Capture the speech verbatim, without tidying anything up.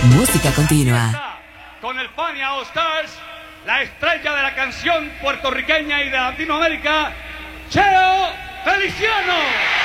Música continua. Con el Fania All Stars, la estrella de la canción puertorriqueña y de Latinoamérica, Cheo Feliciano.